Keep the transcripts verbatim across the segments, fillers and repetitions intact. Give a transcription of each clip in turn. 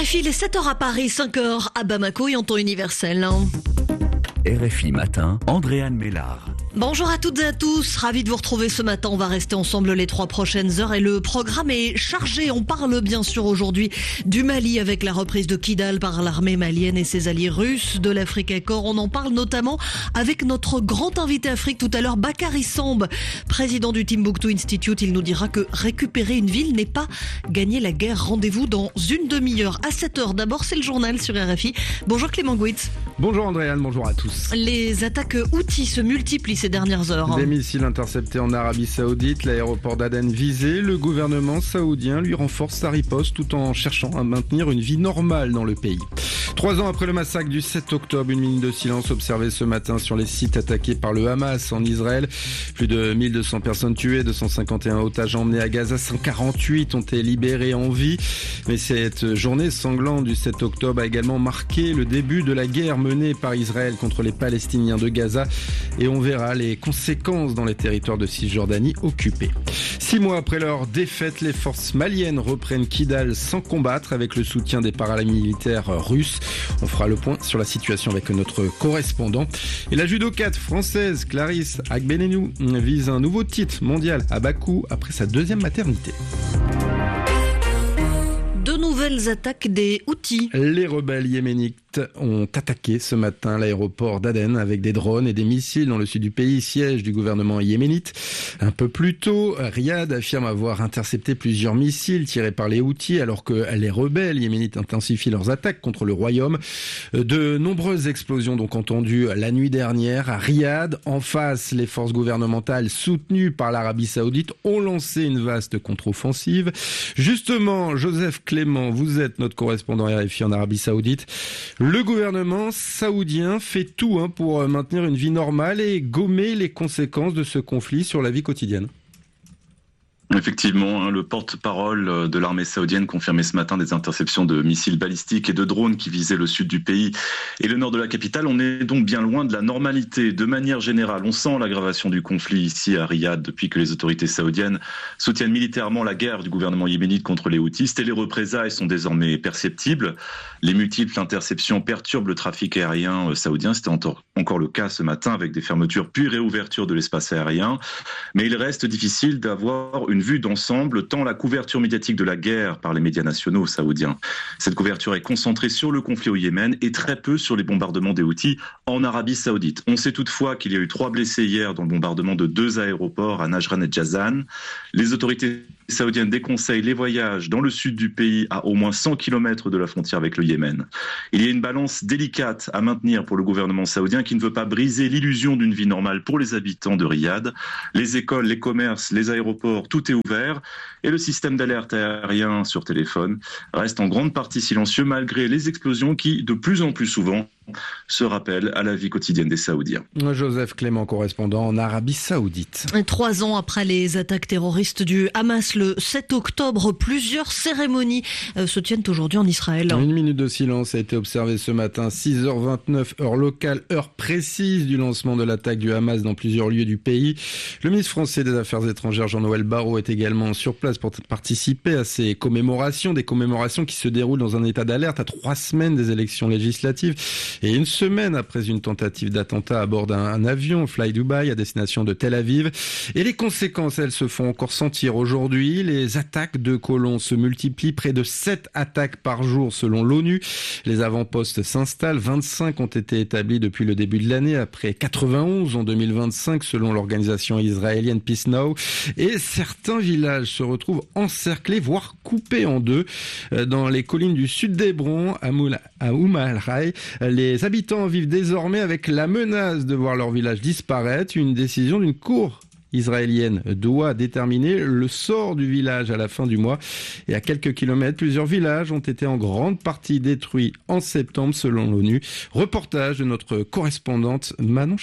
R F I, il est sept heures à Paris, cinq heures à Bamako et en temps universel. R F I Matin, Andréane Mélard. Bonjour à toutes et à tous, ravi de vous retrouver ce matin. On va rester ensemble les trois prochaines heures et le programme est chargé. On parle bien sûr aujourd'hui du Mali avec la reprise de Kidal par l'armée malienne et ses alliés russes, de l'Afrique Accord. On en parle notamment avec notre grand invité Afrique tout à l'heure, Bakary Samb, président du Timbuktu Institute. Il nous dira que récupérer une ville n'est pas gagner la guerre. Rendez-vous dans une demi-heure à sept heures. D'abord, c'est le journal sur R F I. Bonjour Clément Gouitz. Bonjour Andréane, bonjour à tous. Les attaques Houthis se multiplient ces dernières heures. Des missiles interceptés en Arabie Saoudite, l'aéroport d'Aden visé. Le gouvernement saoudien lui renforce sa riposte tout en cherchant à maintenir une vie normale dans le pays. Trois ans après le massacre du sept octobre, une minute de silence observée ce matin sur les sites attaqués par le Hamas en Israël. Plus de mille deux cents personnes tuées, deux cent cinquante et un otages emmenés à Gaza, cent quarante-huit ont été libérés en vie. Mais cette journée sanglante du sept octobre a également marqué le début de la guerre menée par Israël contre les Palestiniens de Gaza. Et on verra les conséquences dans les territoires de Cisjordanie occupés. Six mois après leur défaite, les forces maliennes reprennent Kidal sans combattre avec le soutien des paramilitaires russes. On fera le point sur la situation avec notre correspondant. Et la judokate française Clarisse Agbenenou vise un nouveau titre mondial à Bakou après sa deuxième maternité. De nouvelles attaques des Houthis. Les rebelles yéménites ont attaqué ce matin l'aéroport d'Aden avec des drones et des missiles dans le sud du pays, siège du gouvernement yéménite. Un peu plus tôt, Riyad affirme avoir intercepté plusieurs missiles tirés par les Houthis alors que les rebelles yéménites intensifient leurs attaques contre le royaume. De nombreuses explosions donc entendues la nuit dernière à Riyad. En face, les forces gouvernementales soutenues par l'Arabie Saoudite ont lancé une vaste contre-offensive. Justement, Joseph Clément, vous êtes notre correspondant R F I en Arabie Saoudite. Le gouvernement saoudien fait tout hein, pour maintenir une vie normale et gommer les conséquences de ce conflit sur la vie quotidienne. Effectivement, le porte-parole de l'armée saoudienne confirmait ce matin des interceptions de missiles balistiques et de drones qui visaient le sud du pays et le nord de la capitale. On est donc bien loin de la normalité. De manière générale, on sent l'aggravation du conflit ici à Riyad depuis que les autorités saoudiennes soutiennent militairement la guerre du gouvernement yéménite contre les Houthis et les représailles sont désormais perceptibles. Les multiples interceptions perturbent le trafic aérien saoudien. C'était encore le cas ce matin avec des fermetures puis réouvertures de l'espace aérien. Mais il reste difficile d'avoir une vue d'ensemble, tant la couverture médiatique de la guerre par les médias nationaux saoudiens. Cette couverture est concentrée sur le conflit au Yémen et très peu sur les bombardements des Houthis en Arabie Saoudite. On sait toutefois qu'il y a eu trois blessés hier dans le bombardement de deux aéroports à Najran et Jazan. Les autorités saoudiennes déconseillent les voyages dans le sud du pays à au moins cent kilomètres de la frontière avec le Yémen. Il y a une balance délicate à maintenir pour le gouvernement saoudien qui ne veut pas briser l'illusion d'une vie normale pour les habitants de Riyad. Les écoles, les commerces, les aéroports, tout est ouvert et le système d'alerte aérien sur téléphone reste en grande partie silencieux malgré les explosions qui, de plus en plus souvent, se rappellent à la vie quotidienne des Saoudiens. Joseph Clément, correspondant en Arabie Saoudite. Trois ans après les attaques terroristes du Hamas le sept octobre, plusieurs cérémonies se tiennent aujourd'hui en Israël. Une minute de silence a été observée ce matin, six heures vingt-neuf, heure locale, heure précise du lancement de l'attaque du Hamas dans plusieurs lieux du pays. Le ministre français des Affaires étrangères, Jean-Noël Barrot, est également sur place pour participer à ces commémorations, des commémorations qui se déroulent dans un état d'alerte à trois semaines des élections législatives. Et une semaine après une tentative d'attentat à bord d'un avion Fly Dubai à destination de Tel Aviv. Et les conséquences, elles se font encore sentir aujourd'hui. Les attaques de colons se multiplient, près de sept attaques par jour selon l'ONU. Les avant-postes s'installent, vingt-cinq ont été établis depuis le début de l'année, après quatre-vingt-onze en deux mille vingt-cinq selon l'organisation israélienne Peace Now. Et certains villages se retrouvent encerclés, voire coupés en deux. Dans les collines du sud d'Hébron, à Oum al-Ray, les habitants vivent désormais avec la menace de voir leur village disparaître. Une décision d'une cour israélienne doit déterminer le sort du village à la fin du mois. Et à quelques kilomètres, plusieurs villages ont été en grande partie détruits en septembre selon l'ONU. Reportage de notre correspondante Manon Chaplin.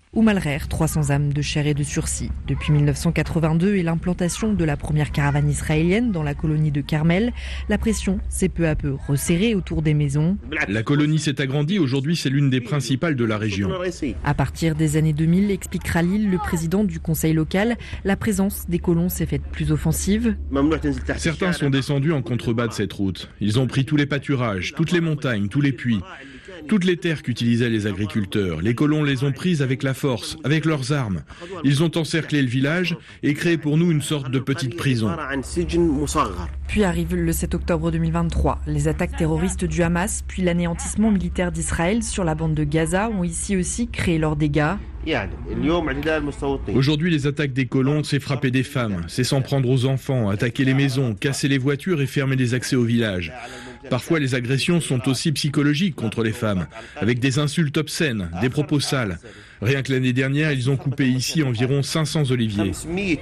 Oumalrer, trois cents âmes de chair et de sursis. Depuis mille neuf cent quatre-vingt-deux et l'implantation de la première caravane israélienne dans la colonie de Carmel, la pression s'est peu à peu resserrée autour des maisons. La colonie s'est agrandie, aujourd'hui c'est l'une des principales de la région. À partir des années deux mille, explique Khalil, le président du conseil local, la présence des colons s'est faite plus offensive. Certains sont descendus en contrebas de cette route. Ils ont pris tous les pâturages, toutes les montagnes, tous les puits. Toutes les terres qu'utilisaient les agriculteurs, les colons les ont prises avec la force, avec leurs armes. Ils ont encerclé le village et créé pour nous une sorte de petite prison. Puis arrive le sept octobre deux mille vingt-trois. Les attaques terroristes du Hamas, puis l'anéantissement militaire d'Israël sur la bande de Gaza ont ici aussi créé leurs dégâts. Aujourd'hui, les attaques des colons, c'est frapper des femmes, c'est s'en prendre aux enfants, attaquer les maisons, casser les voitures et fermer les accès au village. Parfois, les agressions sont aussi psychologiques contre les femmes, avec des insultes obscènes, des propos sales. Rien que l'année dernière, ils ont coupé ici environ cinq cents oliviers.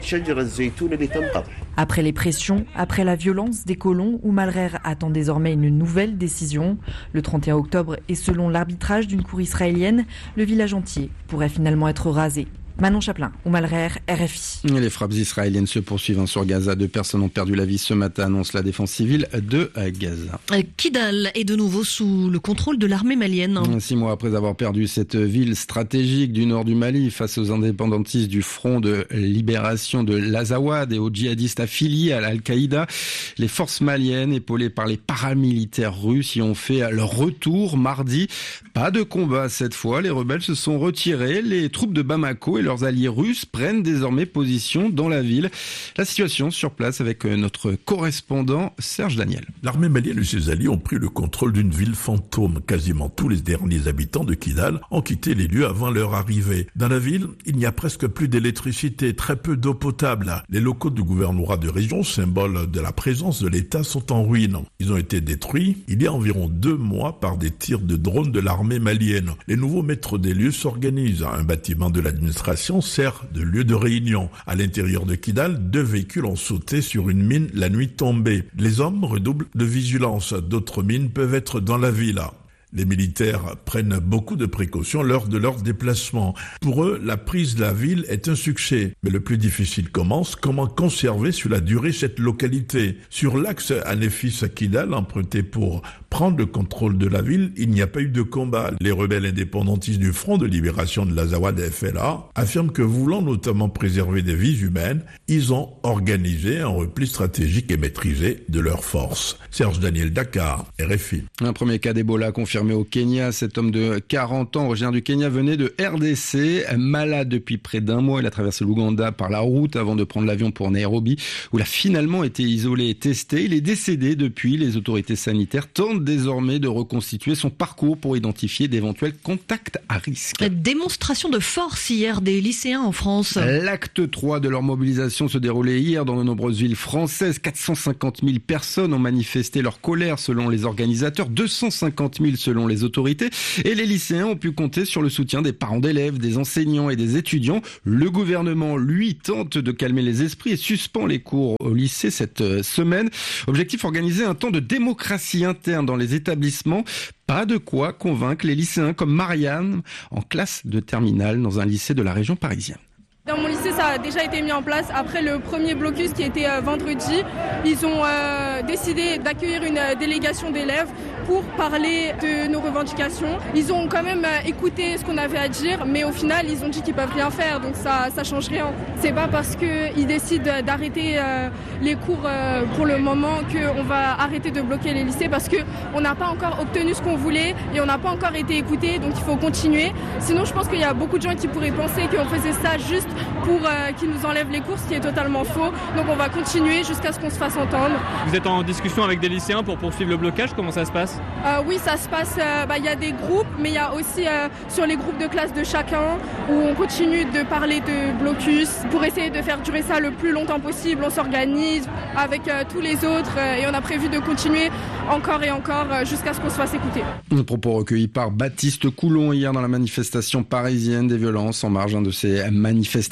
Après les pressions, après la violence des colons, Oumalrer attend désormais une nouvelle décision. Le trente et un octobre, et selon l'arbitrage d'une cour israélienne, le village entier pourrait finalement être rasé. Manon Chaplin, Oumalrer, R F I. Les frappes israéliennes se poursuivent sur Gaza. Deux personnes ont perdu la vie ce matin, annonce la défense civile de Gaza. Kidal est de nouveau sous le contrôle de l'armée malienne. Six mois après avoir perdu cette ville stratégique du nord du Mali face aux indépendantistes du Front de libération de l'Azawad et aux djihadistes affiliés à l'Al-Qaïda, les forces maliennes, épaulées par les paramilitaires russes, y ont fait leur retour mardi. Pas de combat cette fois, les rebelles se sont retirés. Les troupes de Bamako et leurs alliés russes prennent désormais position dans la ville. La situation sur place avec notre correspondant Serge Daniel. L'armée malienne et ses alliés ont pris le contrôle d'une ville fantôme. Quasiment tous les derniers habitants de Kidal ont quitté les lieux avant leur arrivée. Dans la ville, il n'y a presque plus d'électricité, très peu d'eau potable. Les locaux du gouvernorat de région, symbole de la présence de l'État, sont en ruine. Ils ont été détruits il y a environ deux mois par des tirs de drones de l'armée malienne. Les nouveaux maîtres des lieux s'organisent. Un bâtiment de l'administration sert de lieu de réunion. À l'intérieur de Kidal, deux véhicules ont sauté sur une mine la nuit tombée. Les hommes redoublent de vigilance. D'autres mines peuvent être dans la ville. Les militaires prennent beaucoup de précautions lors de leurs déplacements. Pour eux, la prise de la ville est un succès. Mais le plus difficile commence, comment conserver sur la durée cette localité. Sur l'axe Anéfis-Kidal, emprunté pour prendre le contrôle de la ville, il n'y a pas eu de combat. Les rebelles indépendantistes du Front de libération de l'Azawad F L A affirment que voulant notamment préserver des vies humaines, ils ont organisé un repli stratégique et maîtrisé de leurs forces. Serge Daniel, Dakar, R F I. Un premier cas d'Ebola confirmé au Kenya. Cet homme de quarante ans, originaire du Kenya, venait de R D C. Malade depuis près d'un mois, il a traversé l'Ouganda par la route avant de prendre l'avion pour Nairobi, où il a finalement été isolé et testé. Il est décédé depuis. Les autorités sanitaires tentent désormais de reconstituer son parcours pour identifier d'éventuels contacts à risque. Démonstration de force hier des lycéens en France. L'acte trois de leur mobilisation se déroulait hier dans de nombreuses villes françaises. quatre cent cinquante mille personnes ont manifesté leur colère selon les organisateurs, deux cent cinquante mille selon les autorités. Et les lycéens ont pu compter sur le soutien des parents d'élèves, des enseignants et des étudiants. Le gouvernement, lui, tente de calmer les esprits et suspend les cours au lycée cette semaine. Objectif, organiser un temps de démocratie interne dans les établissements. Pas de quoi convaincre les lycéens comme Marianne en classe de terminale dans un lycée de la région parisienne. Dans mon lycée, ça a déjà été mis en place. Après le premier blocus qui était euh, vendredi, ils ont euh, décidé d'accueillir une euh, délégation d'élèves pour parler de nos revendications. Ils ont quand même euh, écouté ce qu'on avait à dire, mais au final, ils ont dit qu'ils peuvent rien faire, donc ça ça change rien. C'est pas parce qu'ils décident d'arrêter euh, les cours euh, pour le moment qu'on va arrêter de bloquer les lycées, parce qu'on n'a pas encore obtenu ce qu'on voulait et on n'a pas encore été écouté, donc il faut continuer. Sinon, je pense qu'il y a beaucoup de gens qui pourraient penser qu'on faisait ça juste pour euh, qu'ils nous enlèvent les cours, ce qui est totalement faux. Donc on va continuer jusqu'à ce qu'on se fasse entendre. Vous êtes en discussion avec des lycéens pour poursuivre le blocage, comment ça se passe ? euh, Oui, ça se passe, euh, bah, y a des groupes, mais il y a aussi euh, sur les groupes de classe de chacun, où on continue de parler de blocus. Pour essayer de faire durer ça le plus longtemps possible, on s'organise avec euh, tous les autres euh, et on a prévu de continuer encore et encore euh, jusqu'à ce qu'on se fasse écouter. Un propos recueilli par Baptiste Coulon hier dans la manifestation parisienne des violences en marge de ces manifestations. quatre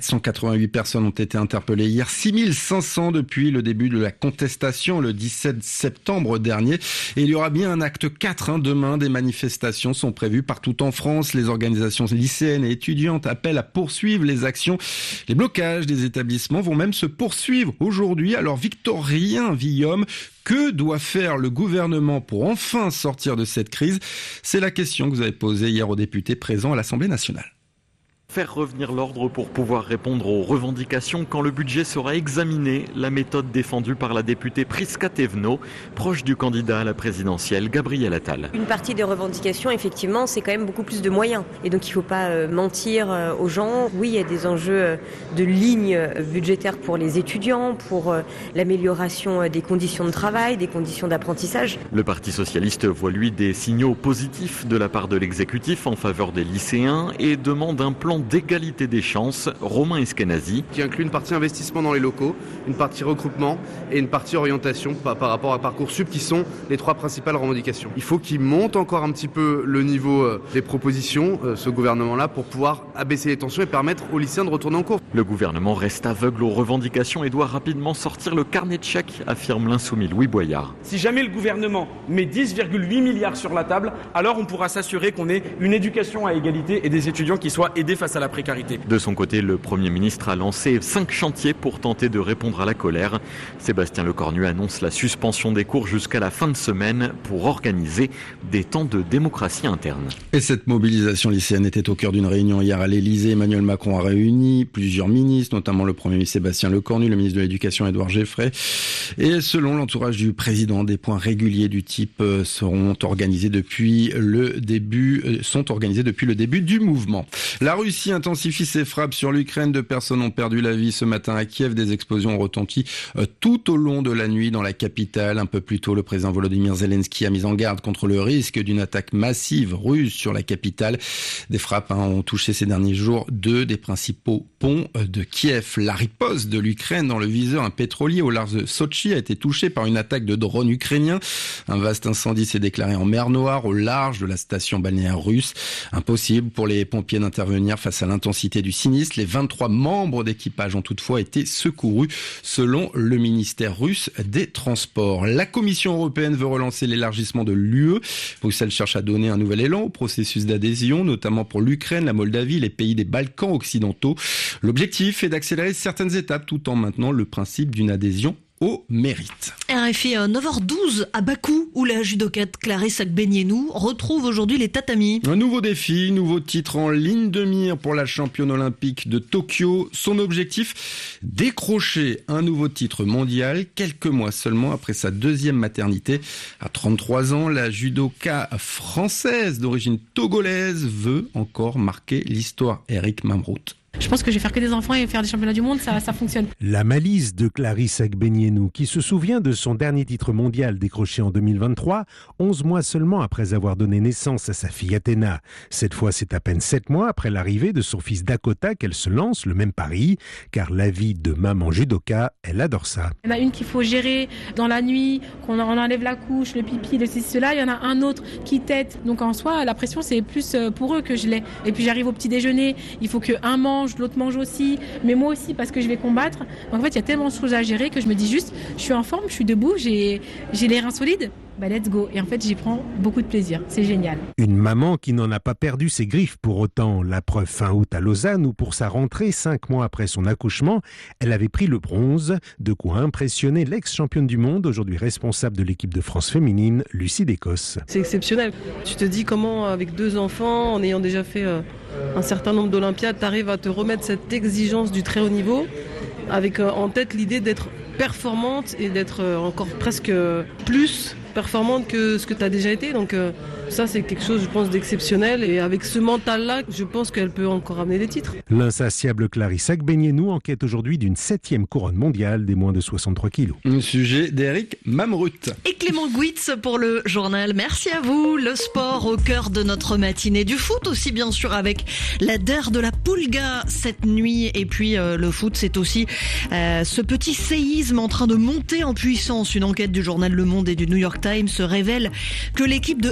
cent quatre-vingt-huit personnes ont été interpellées hier, six mille cinq cents depuis le début de la contestation le dix-sept septembre dernier. Et il y aura bien un acte quatre hein, demain. Des manifestations sont prévues partout en France. Les organisations lycéennes et étudiantes appellent à poursuivre les actions. Les blocages des établissements vont même se poursuivre aujourd'hui. Alors Victorien Villaume, que doit faire le gouvernement pour enfin sortir de cette crise? C'est la question que vous avez posée hier aux députés présents à l'Assemblée nationale. Faire revenir l'ordre pour pouvoir répondre aux revendications quand le budget sera examiné, la méthode défendue par la députée Prisca Thévenot, proche du candidat à la présidentielle Gabriel Attal. Une partie des revendications, effectivement, c'est quand même beaucoup plus de moyens. Et donc il ne faut pas euh, mentir euh, aux gens. Oui, il y a des enjeux euh, de lignes budgétaires pour les étudiants, pour euh, l'amélioration euh, des conditions de travail, des conditions d'apprentissage. Le Parti socialiste voit lui des signaux positifs de la part de l'exécutif en faveur des lycéens et demande un plan d'égalité des chances. Romain Eskenazi, qui inclut une partie investissement dans les locaux, une partie recrutement et une partie orientation par, par rapport à Parcoursup, qui sont les trois principales revendications. Il faut qu'il monte encore un petit peu le niveau euh, des propositions, euh, ce gouvernement-là, pour pouvoir abaisser les tensions et permettre aux lycéens de retourner en cours. Le gouvernement reste aveugle aux revendications et doit rapidement sortir le carnet de chèques, affirme l'insoumis Louis Boyard. Si jamais le gouvernement met dix virgule huit milliards sur la table, alors on pourra s'assurer qu'on ait une éducation à égalité et des étudiants qui soient aidés face à la précarité. De son côté, le Premier ministre a lancé cinq chantiers pour tenter de répondre à la colère. Sébastien Lecornu annonce la suspension des cours jusqu'à la fin de semaine pour organiser des temps de démocratie interne. Et cette mobilisation lycéenne était au cœur d'une réunion hier à l'Elysée. Emmanuel Macron a réuni plusieurs ministres, notamment le Premier ministre Sébastien Lecornu, le ministre de l'Éducation Édouard Geoffray. Et selon l'entourage du président, des points réguliers du type seront organisés depuis le début, sont organisés depuis le début du mouvement. La Russie intensifie ses frappes sur l'Ukraine. Deux personnes ont perdu la vie ce matin à Kiev. Des explosions ont retenti tout au long de la nuit dans la capitale. Un peu plus tôt, le président Volodymyr Zelensky a mis en garde contre le risque d'une attaque massive russe sur la capitale. Des frappes hein, ont touché ces derniers jours deux des principaux ponts de Kiev. La riposte de l'Ukraine dans le viseur, un pétrolier au large de Sotchi a été touché par une attaque de drones ukrainiens. Un vaste incendie s'est déclaré en mer Noire au large de la station balnéaire russe. Impossible pour les pompiers d'intervenir face à l'intensité du sinistre. Les vingt-trois membres d'équipage ont toutefois été secourus selon le ministère russe des Transports. La Commission européenne veut relancer l'élargissement de l'U E. Bruxelles cherche à donner un nouvel élan au processus d'adhésion, notamment pour l'Ukraine, la Moldavie, les pays des Balkans occidentaux. L'objectif est d'accélérer certaines étapes tout en maintenant le principe d'une adhésion au mérite. R F I neuf heures douze à Bakou, où la judokate Clarisse Agbenienou retrouve aujourd'hui les tatamis. Un nouveau défi, nouveau titre en ligne de mire pour la championne olympique de Tokyo. Son objectif, décrocher un nouveau titre mondial quelques mois seulement après sa deuxième maternité. À trente-trois ans, la judoka française d'origine togolaise veut encore marquer l'histoire. Eric Mamrout. Je pense que je vais faire que des enfants et faire des championnats du monde, ça, ça fonctionne. La malice de Clarisse Agbenienou, qui se souvient de son dernier titre mondial décroché en deux mille vingt-trois, onze mois seulement après avoir donné naissance à sa fille Athéna. Cette fois, c'est à peine sept mois après l'arrivée de son fils Dakota qu'elle se lance le même pari, car la vie de maman judoka, elle adore ça. Il y en a une qu'il faut gérer dans la nuit, qu'on enlève la couche, le pipi, le ceci, cela. Il y en a un autre qui tète. Donc en soi, la pression, c'est plus pour eux que je l'ai. Et puis j'arrive au petit déjeuner, il faut qu'un mange, l'autre mange aussi, mais moi aussi parce que je vais combattre. En fait, il y a tellement de choses à gérer que je me dis juste, je suis en forme, je suis debout, j'ai, j'ai les reins solides. Bah let's go. Et en fait, j'y prends beaucoup de plaisir. C'est génial. Une maman qui n'en a pas perdu ses griffes pour autant. La preuve fin août à Lausanne où pour sa rentrée, cinq mois après son accouchement, elle avait pris le bronze. De quoi impressionner l'ex-championne du monde, aujourd'hui responsable de l'équipe de France féminine, Lucie d'Écosse. C'est exceptionnel. Tu te dis comment, avec deux enfants, en ayant déjà fait euh, un certain nombre d'Olympiades, tu arrives à te remettre cette exigence du très haut niveau, avec euh, en tête l'idée d'être performante et d'être euh, encore presque euh, plus performante que ce que tu as déjà été. Donc euh, ça, c'est quelque chose, je pense, d'exceptionnel. Et avec ce mental-là, je pense qu'elle peut encore amener des titres. L'insatiable Clarisse Agbenienou enquête aujourd'hui d'une septième couronne mondiale des moins de soixante-trois kilos. Un sujet d'Eric Mamrout. Et Clément Guitz pour le journal. Merci à vous. Le sport au cœur de notre matinée. Du foot aussi, bien sûr, avec la D E R de la Pulga cette nuit. Et puis euh, le foot, c'est aussi euh, ce petit séisme en train de monter en puissance. Une enquête du journal Le Monde et du New York Times se révèle que l'équipe de R D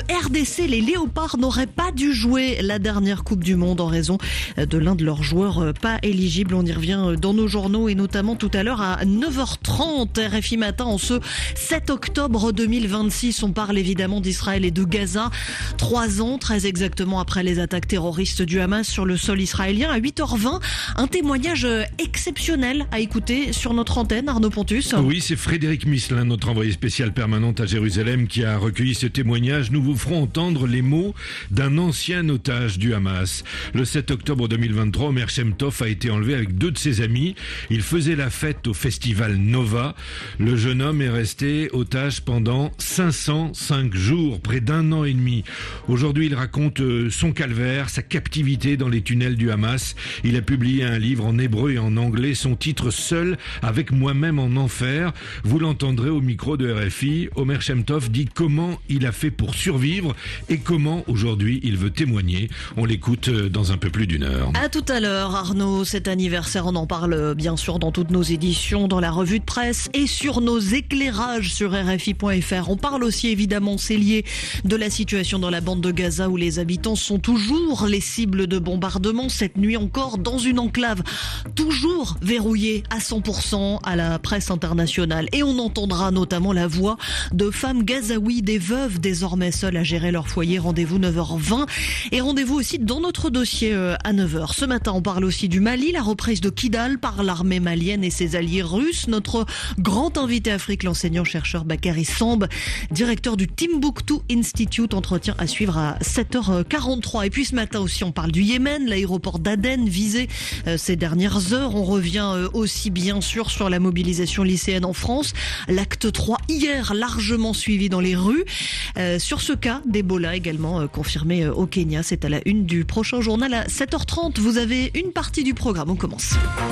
blessés. Les Léopards n'auraient pas dû jouer la dernière Coupe du Monde en raison de l'un de leurs joueurs pas éligibles. On y revient dans nos journaux et notamment tout à l'heure à neuf heures trente. R F I Matin en ce sept octobre deux mille vingt-six. On parle évidemment d'Israël et de Gaza. Trois ans, très exactement après les attaques terroristes du Hamas sur le sol israélien. À huit heures vingt, un témoignage exceptionnel à écouter sur notre antenne. Arnaud Pontus. Oui, c'est Frédéric Misselin, notre envoyé spécial permanente à Jérusalem, qui a recueilli ce témoignage. Nous vous ferons entendre les mots d'un ancien otage du Hamas. Le sept octobre deux mille vingt-trois, Omer Shem Tov a été enlevé avec deux de ses amis. Il faisait la fête au festival Nova. Le jeune homme est resté otage pendant cinq cent cinq jours, près d'un an et demi. Aujourd'hui, il raconte son calvaire, sa captivité dans les tunnels du Hamas. Il a publié un livre en hébreu et en anglais. Son titre, Seul avec moi-même en enfer. Vous l'entendrez au micro de R F I. Omer Shem Tov dit comment il a fait pour survivre et comment aujourd'hui il veut témoigner. On l'écoute dans un peu plus d'une heure. À tout à l'heure, Arnaud. Cet anniversaire, on en parle bien sûr dans toutes nos éditions, dans la revue de presse et sur nos éclairages sur R F I point F R. On parle aussi évidemment, c'est lié, de la situation dans la bande de Gaza où les habitants sont toujours les cibles de bombardements. Cette nuit encore, dans une enclave toujours verrouillée à cent pour cent à la presse internationale. Et on entendra notamment la voix de femmes gazaouis, des veuves désormais seules à gérer leur foyer. Rendez-vous neuf heures vingt et rendez-vous aussi dans notre dossier à neuf heures. Ce matin, on parle aussi du Mali, la reprise de Kidal par l'armée malienne et ses alliés russes. Notre grand invité Afrique, l'enseignant-chercheur Bakary Samb, directeur du Timbuktu Institute, entretien à suivre à sept heures quarante-trois. Et puis ce matin aussi, on parle du Yémen, l'aéroport d'Aden visé euh, ces dernières heures. On revient euh, aussi bien sûr sur la mobilisation lycéenne en France. L'acte trois hier, largement suivi dans les rues. Euh, sur ce cas d'Ebola également euh, confirmé euh, au Kenya. C'est à la une du prochain journal à sept heures trente. Vous avez une partie du programme. On commence.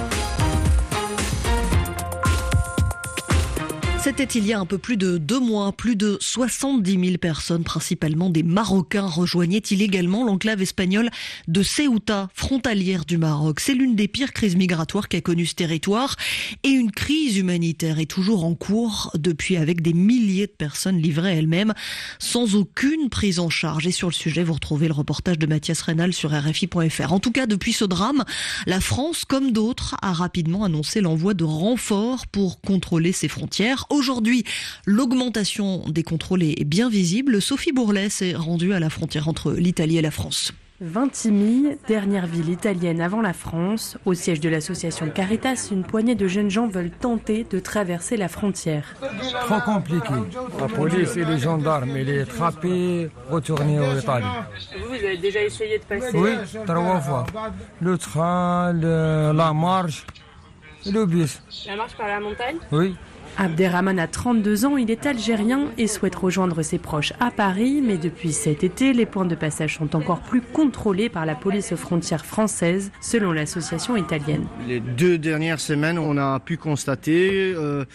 C'était il y a un peu plus de deux mois. Plus de soixante-dix mille personnes, principalement des Marocains, rejoignaient illégalement l'enclave espagnole de Ceuta, frontalière du Maroc. C'est l'une des pires crises migratoires qu'a connue ce territoire. Et une crise humanitaire est toujours en cours depuis, avec des milliers de personnes livrées elles-mêmes, sans aucune prise en charge. Et sur le sujet, vous retrouvez le reportage de Mathias Reynal sur R F I point F R. En tout cas, depuis ce drame, la France, comme d'autres, a rapidement annoncé l'envoi de renforts pour contrôler ses frontières. Aujourd'hui, l'augmentation des contrôles est bien visible. Sophie Bourlet s'est rendue à la frontière entre l'Italie et la France. Ventimille, dernière ville italienne avant la France, au siège de l'association Caritas, une poignée de jeunes gens veulent tenter de traverser la frontière. Trop compliqué. La police et les gendarmes, ils les attrapés, retournés en Italie. Vous, vous avez déjà essayé de passer? Oui, trois fois. Le train, le, la marche et le bus. La marche par la montagne? Oui. Abderrahman a trente-deux ans, il est algérien et souhaite rejoindre ses proches à Paris. Mais depuis cet été, les points de passage sont encore plus contrôlés par la police aux frontières françaises, selon l'association italienne. Les deux dernières semaines, on a pu constater euh,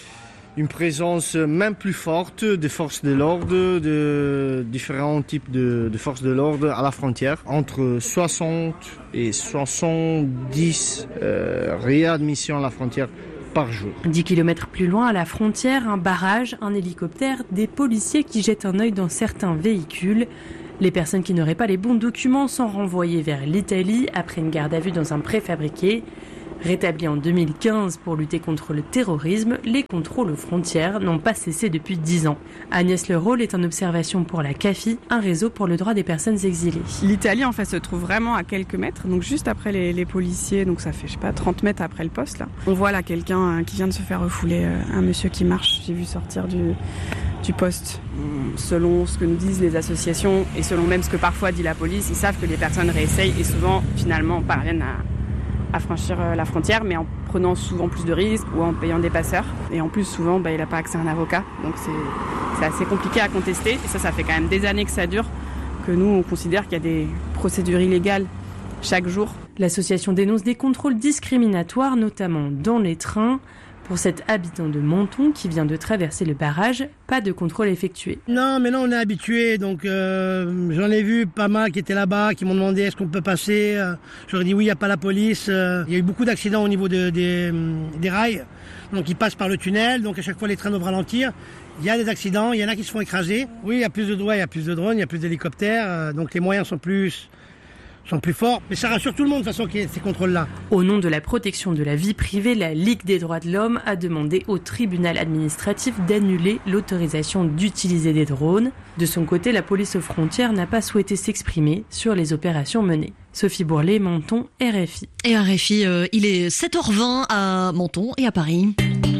une présence même plus forte des forces de l'ordre, de différents types de, de forces de l'ordre à la frontière. Entre soixante et soixante-dix euh, réadmissions à la frontière par jour. dix kilomètres plus loin, à la frontière, un barrage, un hélicoptère, des policiers qui jettent un œil dans certains véhicules. Les personnes qui n'auraient pas les bons documents sont renvoyées vers l'Italie après une garde à vue dans un préfabriqué. Rétablis en deux mille quinze pour lutter contre le terrorisme, les contrôles aux frontières n'ont pas cessé depuis dix ans. Agnès Leroll est en observation pour la C A F I, un réseau pour le droit des personnes exilées. L'Italie en fait se trouve vraiment à quelques mètres, donc juste après les, les policiers, donc ça fait je sais pas trente mètres après le poste là. On voit là quelqu'un qui vient de se faire refouler, un monsieur qui marche, j'ai vu sortir du, du poste. Selon ce que nous disent les associations et selon même ce que parfois dit la police, ils savent que les personnes réessayent et souvent finalement parviennent à à franchir la frontière, mais en prenant souvent plus de risques ou en payant des passeurs. Et en plus, souvent, bah, il n'a pas accès à un avocat. Donc c'est, c'est assez compliqué à contester. Et ça, ça fait quand même des années que ça dure, que nous, on considère qu'il y a des procédures illégales chaque jour. L'association dénonce des contrôles discriminatoires, notamment dans les trains. Pour cet habitant de Menton qui vient de traverser le barrage, pas de contrôle effectué. Non, mais non, on est habitué. Donc, euh, j'en ai vu pas mal qui étaient là-bas, qui m'ont demandé est-ce qu'on peut passer. Euh, je leur ai dit oui, il n'y a pas la police. Euh, il y a eu beaucoup d'accidents au niveau de, de, des rails. Donc, ils passent par le tunnel. Donc, à chaque fois, les trains doivent ralentir. Il y a des accidents, il y en a qui se font écraser. Oui, il y a plus de drones, il y a plus de drones, il y a plus d'hélicoptères, euh, donc les moyens sont plus... sont plus forts, mais ça rassure tout le monde de toute façon qu'il y ait ces contrôles-là. Au nom de la protection de la vie privée, la Ligue des droits de l'homme a demandé au tribunal administratif d'annuler l'autorisation d'utiliser des drones. De son côté, la police aux frontières n'a pas souhaité s'exprimer sur les opérations menées. Sophie Bourlet, Menton, R F I. Et R F I, euh, il est sept heures vingt à Menton et à Paris.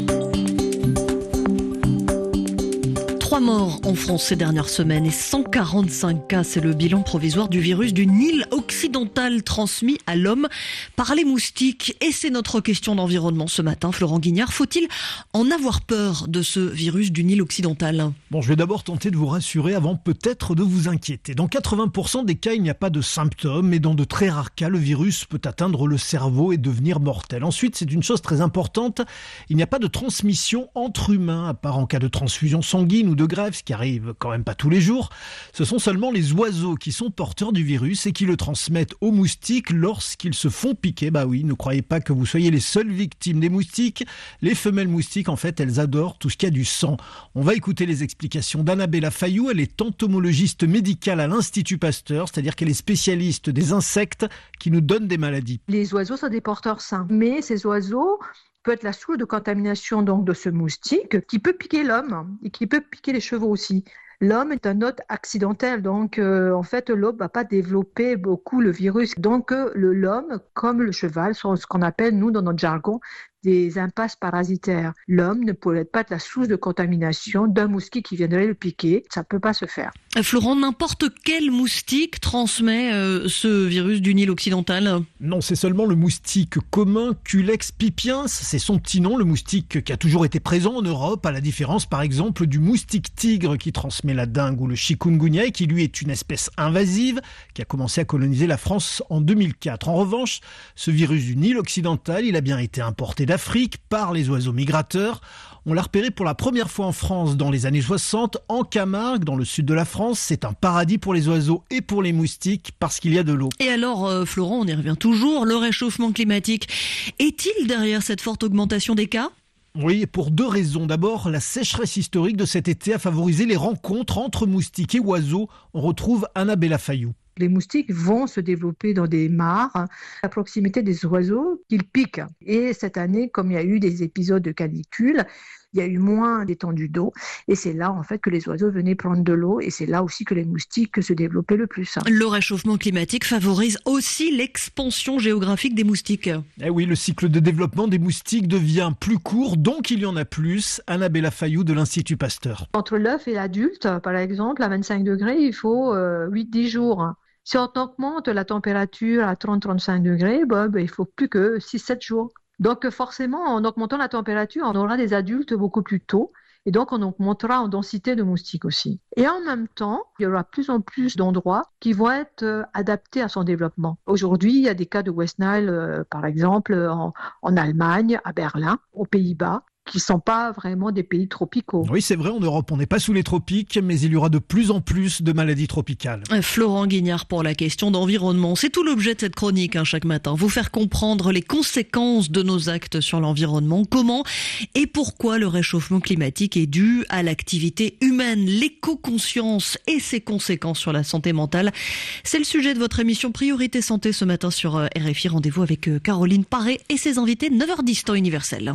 Trois morts en France ces dernières semaines et cent quarante-cinq cas, c'est le bilan provisoire du virus du Nil occidental transmis à l'homme par les moustiques. Et c'est notre question d'environnement ce matin. Florent Guignard, faut-il en avoir peur de ce virus du Nil occidental ? Bon, je vais d'abord tenter de vous rassurer avant peut-être de vous inquiéter. Dans quatre-vingts pour cent des cas, il n'y a pas de symptômes, mais dans de très rares cas, le virus peut atteindre le cerveau et devenir mortel. Ensuite, c'est une chose très importante, il n'y a pas de transmission entre humains, à part en cas de transfusion sanguine ou de greffe, ce qui arrive quand même pas tous les jours. Ce sont seulement les oiseaux qui sont porteurs du virus et qui le transmettent aux moustiques lorsqu'ils se font piquer. Bah oui, ne croyez pas que vous soyez les seules victimes des moustiques. Les femelles moustiques, en fait, elles adorent tout ce qui a du sang. On va écouter les explications d'Annabella Fayou. Elle est entomologiste médicale à l'Institut Pasteur, c'est-à-dire qu'elle est spécialiste des insectes qui nous donnent des maladies. Les oiseaux sont des porteurs sains, mais ces oiseaux peut être la source de contamination donc de ce moustique qui peut piquer l'homme et qui peut piquer les chevaux aussi. L'homme est un hôte accidentel, donc euh, en fait l'homme va pas développer beaucoup le virus. Donc euh, le, l'homme, comme le cheval, sont ce qu'on appelle nous dans notre jargon des impasses parasitaires. L'homme ne pourrait pas être la source de contamination d'un moustique qui viendrait le piquer. Ça peut pas se faire. Florent, n'importe quel moustique transmet euh, ce virus du Nil occidental ? Non, c'est seulement le moustique commun Culex pipiens. C'est son petit nom, le moustique qui a toujours été présent en Europe, à la différence par exemple du moustique tigre qui transmet la dengue ou le chikungunya et qui lui est une espèce invasive qui a commencé à coloniser la France en deux mille quatre. En revanche, ce virus du Nil occidental, il a bien été importé d'Afrique par les oiseaux migrateurs. On l'a repéré pour la première fois en France dans les années soixante, en Camargue, dans le sud de la France. C'est un paradis pour les oiseaux et pour les moustiques parce qu'il y a de l'eau. Et alors, euh, Florent, on y revient toujours, le réchauffement climatique est-il derrière cette forte augmentation des cas ? Oui, pour deux raisons. D'abord, la sécheresse historique de cet été a favorisé les rencontres entre moustiques et oiseaux. On retrouve Annabella Fayou. Les moustiques vont se développer dans des mares à proximité des oiseaux qu'ils piquent. Et cette année, comme il y a eu des épisodes de canicule, il y a eu moins d'étendue d'eau. Et c'est là, en fait, que les oiseaux venaient prendre de l'eau. Et c'est là aussi que les moustiques se développaient le plus. Le réchauffement climatique favorise aussi l'expansion géographique des moustiques. Eh oui, le cycle de développement des moustiques devient plus court, donc il y en a plus. Annabella Fayou de l'Institut Pasteur. Entre l'œuf et l'adulte, par exemple, à vingt-cinq degrés, il faut euh, huit à dix jours. Si on augmente la température à trente à trente-cinq degrés, bah, bah, il faut plus que six à sept jours. Donc forcément, en augmentant la température, on aura des adultes beaucoup plus tôt. Et donc, on augmentera en densité de moustiques aussi. Et en même temps, il y aura plus en plus d'endroits qui vont être euh, adaptés à son développement. Aujourd'hui, il y a des cas de West Nile, euh, par exemple, en, en Allemagne, à Berlin, aux Pays-Bas, qui ne sont pas vraiment des pays tropicaux. Oui, c'est vrai, en Europe, on n'est pas sous les tropiques, mais il y aura de plus en plus de maladies tropicales. Florent Guignard pour la question d'environnement. C'est tout l'objet de cette chronique, hein, chaque matin. Vous faire comprendre les conséquences de nos actes sur l'environnement, comment et pourquoi le réchauffement climatique est dû à l'activité humaine, l'éco-conscience et ses conséquences sur la santé mentale. C'est le sujet de votre émission Priorité Santé ce matin sur R F I. Rendez-vous avec Caroline Paré et ses invités, neuf heures dix, temps universel.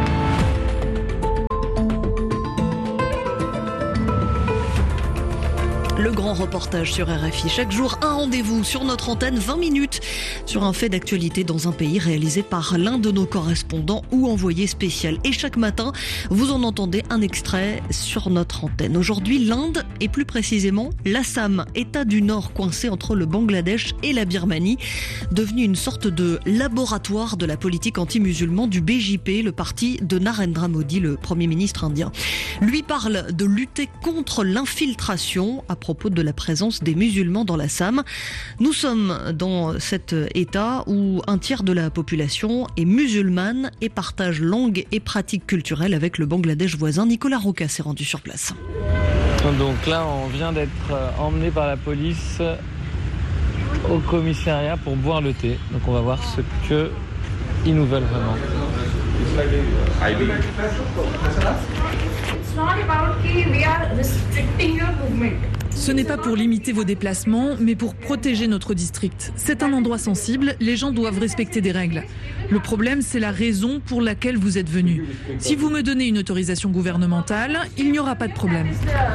Le grand reportage sur R F I. Chaque jour, un rendez-vous sur notre antenne, vingt minutes, sur un fait d'actualité dans un pays réalisé par l'un de nos correspondants ou envoyés spécial. Et chaque matin, vous en entendez un extrait sur notre antenne. Aujourd'hui, l'Inde et plus précisément l'Assam, État du Nord coincé entre le Bangladesh et la Birmanie, devenu une sorte de laboratoire de la politique anti-musulman du B J P, le parti de Narendra Modi, le Premier ministre indien. Lui parle de lutter contre l'infiltration à propos de la présence des musulmans dans l'Assam. Nous sommes dans cet État où un tiers de la population est musulmane et partage langue et pratiques culturelles avec le Bangladesh voisin. Nicolas Roca s'est rendu sur place. Donc là, on vient d'être emmené par la police au commissariat pour boire le thé. Donc on va voir ce qu'ils nous veulent vraiment. Ce n'est pas pour limiter vos déplacements, mais pour protéger notre district. C'est un endroit sensible, les gens doivent respecter des règles. Le problème, c'est la raison pour laquelle vous êtes venu. Si vous me donnez une autorisation gouvernementale, il n'y aura pas de problème.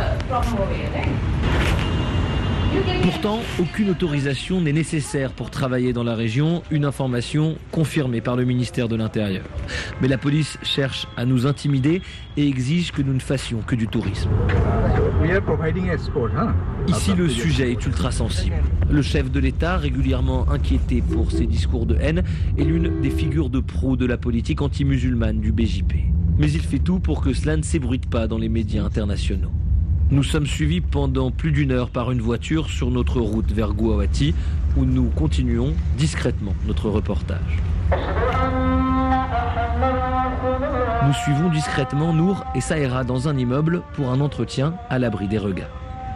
Pourtant, aucune autorisation n'est nécessaire pour travailler dans la région, une information confirmée par le ministère de l'Intérieur. Mais la police cherche à nous intimider et exige que nous ne fassions que du tourisme. Ici, le sujet est ultra sensible. Le chef de l'État, régulièrement inquiété pour ses discours de haine, est l'une des figures de proue de la politique anti-musulmane du B J P. Mais il fait tout pour que cela ne s'ébruite pas dans les médias internationaux. Nous sommes suivis pendant plus d'une heure par une voiture sur notre route vers Guwahati, où nous continuons discrètement notre reportage. Nous suivons discrètement Nour et Saïra dans un immeuble pour un entretien à l'abri des regards.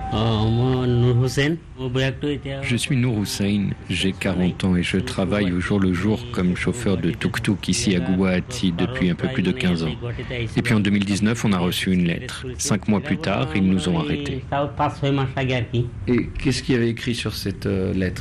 Je suis Nour Hussein, j'ai quarante ans et je travaille au jour le jour comme chauffeur de tuk-tuk ici à Guwahati depuis un peu plus de quinze ans. Et puis en deux mille dix-neuf, on a reçu une lettre. Cinq mois plus tard, ils nous ont arrêtés. Et qu'est-ce qu'il y avait écrit sur cette euh, lettre ?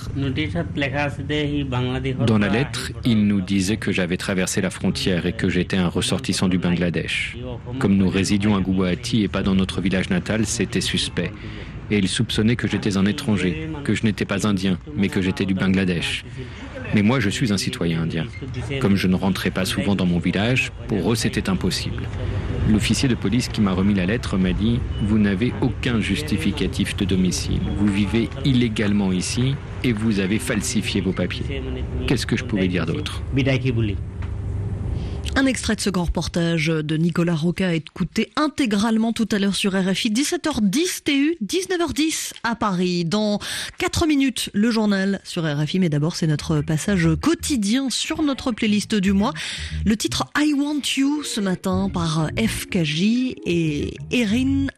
Dans la lettre, il nous disait que j'avais traversé la frontière et que j'étais un ressortissant du Bangladesh. Comme nous résidions à Guwahati et pas dans notre village natal, c'était suspect. Et ils soupçonnaient que j'étais un étranger, que je n'étais pas indien, mais que j'étais du Bangladesh. Mais moi, je suis un citoyen indien. Comme je ne rentrais pas souvent dans mon village, pour eux, c'était impossible. L'officier de police qui m'a remis la lettre m'a dit « Vous n'avez aucun justificatif de domicile. Vous vivez illégalement ici et vous avez falsifié vos papiers. » Qu'est-ce que je pouvais dire d'autre ? Un extrait de ce grand reportage de Nicolas Roca a écouté intégralement tout à l'heure sur R F I, dix-sept heures dix T U, dix-neuf heures dix à Paris. Dans quatre minutes, le journal sur R F I, mais d'abord c'est notre passage quotidien sur notre playlist du mois. Le titre I Want You ce matin par F K J et Erin